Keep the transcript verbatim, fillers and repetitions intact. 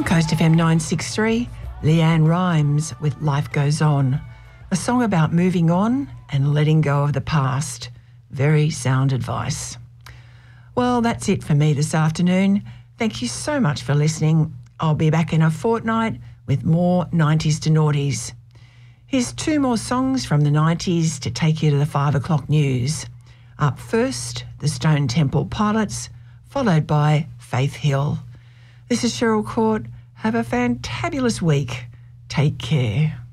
Coast F M nine sixty-three, Leanne Rimes with Life Goes On, a song about moving on and letting go of the past. Very sound advice. Well, that's it for me this afternoon. Thank you so much for listening. I'll be back in a fortnight with more nineties to noughties. Here's two more songs from the nineties to take you to the five o'clock news. Up first, the Stone Temple Pilots, followed by Faith Hill. This is Cheryl Court. Have a fantabulous week. Take care.